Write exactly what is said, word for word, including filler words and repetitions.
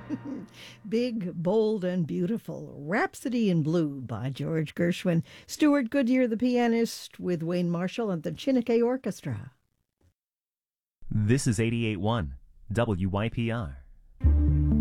Big, Bold, and Beautiful. Rhapsody in Blue by George Gershwin. Stuart Goodyear, the pianist, with Wayne Marshall and the Chineke Orchestra. This is eighty-eight point one W Y P R.